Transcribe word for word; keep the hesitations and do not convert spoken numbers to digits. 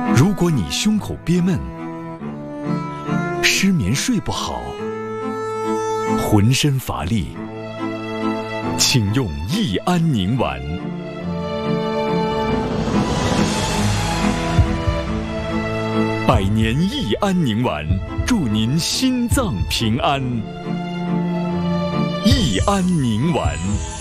如果你胸口憋闷，失眠睡不好，浑身乏力，请用益安宁丸。百年益安宁丸，祝您心脏平安。益安宁丸。